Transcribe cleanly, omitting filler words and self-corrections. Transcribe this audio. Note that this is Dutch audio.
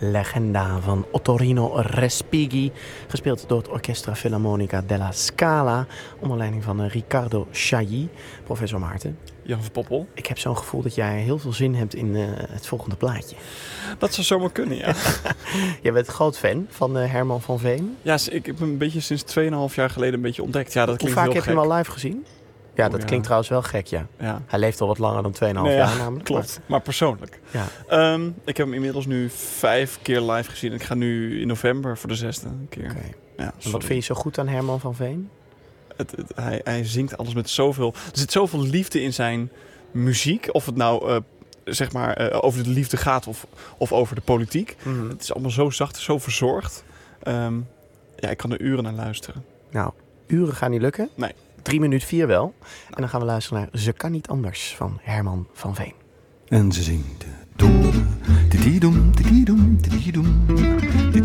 Legenda van Ottorino Respighi, gespeeld door het Orchestra Filarmonica della Scala, onder leiding van Riccardo Chailly. Professor Maarten. Jan van Poppel. Ik heb zo'n gevoel dat jij heel veel zin hebt in het volgende plaatje. Dat zou zomaar kunnen, ja. Jij bent groot fan van Herman van Veen. Ja, ik heb hem een beetje sinds 2,5 jaar geleden een beetje ontdekt. Ja, dat Hoe klinkt vaak heel heb gek. je hem al live gezien? Ja, dat klinkt trouwens wel gek, ja. Ja. Hij leeft al wat langer dan 2,5 jaar namelijk. Klopt, maar persoonlijk. Ja. Ik heb hem inmiddels nu 5 keer live gezien. Ik ga nu in november voor de 6e keer. Okay. Ja, en wat vind je zo goed aan Herman van Veen? Hij zingt alles met zoveel... Er zit zoveel liefde in zijn muziek. Of het nou over de liefde gaat of over de politiek. Mm-hmm. Het is allemaal zo zacht, zo verzorgd. Ik kan er uren naar luisteren. Nou, uren gaan niet lukken. Nee. 3 minuten 4 wel. En dan gaan we luisteren naar Ze kan niet anders van Herman van Veen. En ze zingt doem, tididoem, tididoem, tididoem.